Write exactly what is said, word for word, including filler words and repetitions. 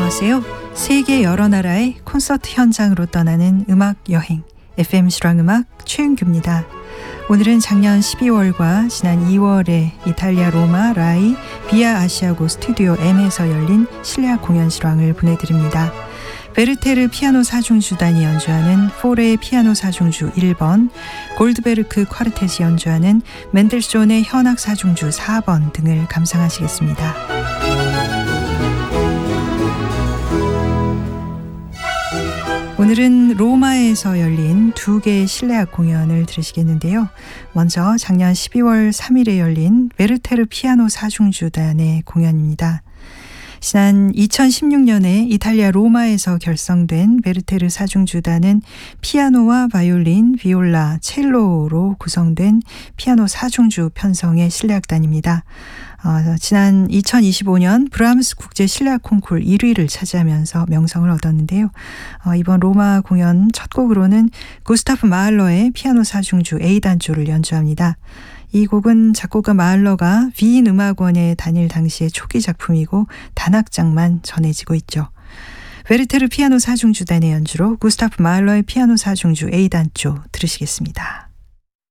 안녕하세요. 세계 여러 나라의 콘서트 현장으로 떠나는 음악 여행 에프엠 실황음악 최은규입니다. 오늘은 작년 십이월과 지난 이월에 이탈리아 로마 라이 비아 아시아고 스튜디오 M에서 열린 실내악 공연 실황을 보내드립니다. 베르테르 피아노 사중주단이 연주하는 포레 피아노 사중주 일 번, 골드베르크 쿼르텟이 연주하는 멘델스존의 현악 사중주 사 번 등을 감상하시겠습니다. 오늘은 로마에서 열린 두 개의 실내악 공연을 들으시겠는데요. 먼저 작년 십이월 삼일에 열린 베르테르 피아노 사중주단의 공연입니다. 지난 이천십육 년에 이탈리아 로마에서 결성된 베르테르 사중주단은 피아노와 바이올린, 비올라, 첼로로 구성된 피아노 사중주 편성의 실내악단입니다. 어, 지난 이천이십오 년 브람스 국제 실내악 콩쿠르 일 위를 차지하면서 명성을 얻었는데요. 어, 이번 로마 공연 첫 곡으로는 구스타프 마할러의 피아노 사중주 A단조를 연주합니다. 이 곡은 작곡가 마할러가 비인 음악원에 다닐 당시의 초기 작품이고 단악장만 전해지고 있죠. 베르테르 피아노 사중주단의 연주로 구스타프 마할러의 피아노 사중주 A단조 들으시겠습니다.